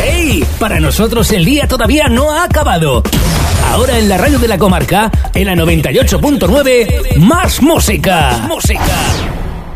¡Ey! Para nosotros el día todavía no ha acabado. Ahora en la radio de la comarca, en la 98.9, más música. ¡Música!